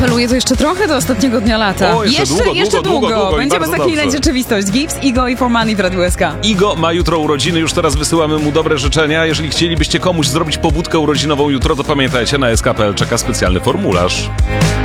apeluje to jeszcze trochę do ostatniego dnia lata. O, jeszcze długo. Będziemy Bardzo zaklinać dobrze. rzeczywistość. Gibbs, Igo i For Money w Radiu SK. Igo ma jutro urodziny, już teraz wysyłamy mu dobre życzenia. Jeżeli chcielibyście komuś zrobić pobudkę urodzinową jutro, to pamiętajcie, na sk.pl czeka specjalny formularz.